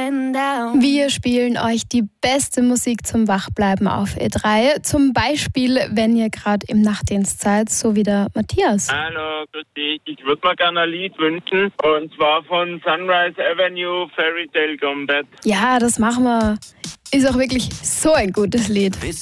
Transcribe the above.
Wir spielen euch die beste Musik zum Wachbleiben auf E3. Zum Beispiel, wenn ihr gerade im Nachtdienst seid, so wie der Matthias. Hallo, grüß dich. Ich würde mir gerne ein Lied wünschen. Und zwar von Sunrise Avenue, Fairy Tale Combat. Ja, das machen wir. Ist auch wirklich so ein gutes Lied.